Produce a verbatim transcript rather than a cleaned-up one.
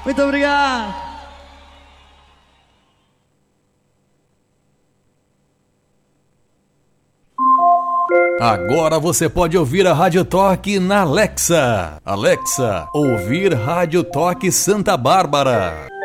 Muito obrigado. Agora você pode ouvir a Rádio Toque na Alexa. Alexa, ouvir Rádio Toque Santa Bárbara.